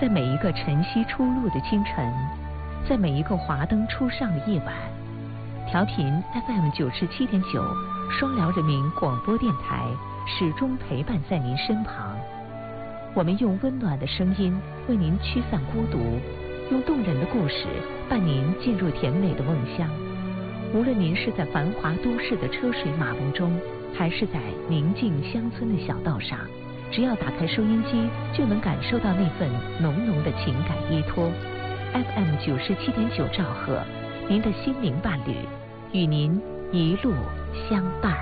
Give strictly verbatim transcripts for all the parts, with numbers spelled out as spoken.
在每一个晨曦初露的清晨，在每一个华灯初上的夜晚，调频 F M 九十七点九，双辽人民广播电台始终陪伴在您身旁。我们用温暖的声音为您驱散孤独，用动人的故事伴您进入甜美的梦乡。无论您是在繁华都市的车水马龙中，还是在宁静乡村的小道上，只要打开收音机，就能感受到那份浓浓的情感依托。F M 九十七点九兆赫，您的心灵伴侣，与您一路相伴。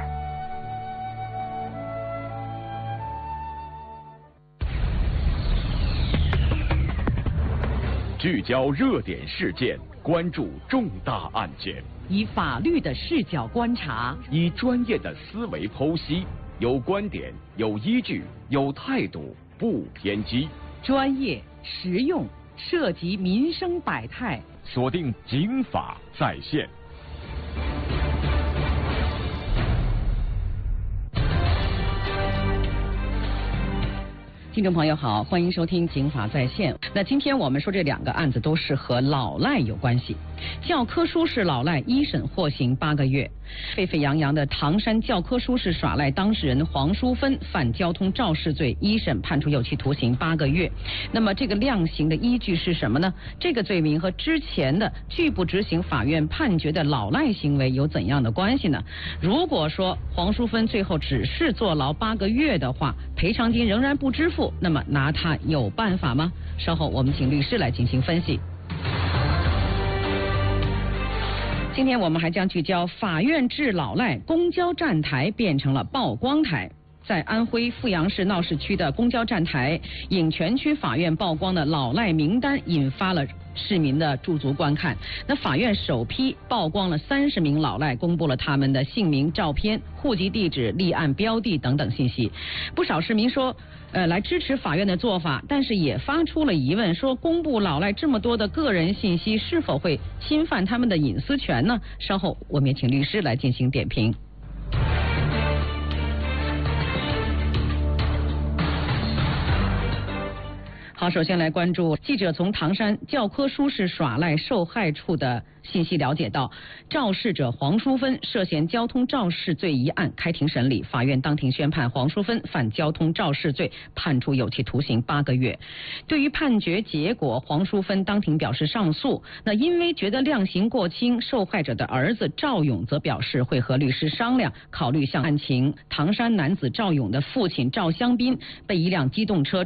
聚焦热点事件，关注重大案件， 以法律的视角观察， 以专业的思维剖析，有观点，有依据，有态度，不偏激， 专业实用，涉及民生百态。 锁定警法在线。 听众朋友好，欢迎收听警法在线。那今天我们说这两个案子都是和老赖有关系。教科书式老赖一审获刑八个月。沸沸扬扬的唐山教科书式耍赖当事人黄淑芬犯交通肇事罪，一审判处有期徒刑八个月。那么这个量刑的依据是什么呢？这个罪名和之前的拒不执行法院判决的老赖行为有怎样的关系呢？如果说黄淑芬最后只是坐牢八个月的话，赔偿金仍然不支付，那么拿他有办法吗？稍后我们请律师来进行分析。今天我们还将聚焦法院治老赖，公交站台变成了曝光台。在安徽阜阳市闹市区的公交站台，颍泉区法院曝光的老赖名单引发了市民的驻足观看。那法院首批曝光了三十名老赖，公布了他们的姓名、照片、户籍地址、立案标的等等信息。不少市民说呃，来支持法院的做法，但是也发出了疑问，说公布老赖这么多的个人信息，是否会侵犯他们的隐私权呢？稍后我们也请律师来进行点评。好，首先来关注记者从唐山教科书式耍赖受害处的信息了解到，肇事者黄淑芬涉嫌交通肇事罪一案开庭审理，法院当庭宣判黄淑芬犯交通肇事罪，判处有期徒刑八个月。对于判决结果，黄淑芬当庭表示上诉。那因为觉得量刑过轻，受害者的儿子赵勇则表示会和律师商量，考虑向案情。唐山男子赵勇的父亲赵香斌被一辆机动车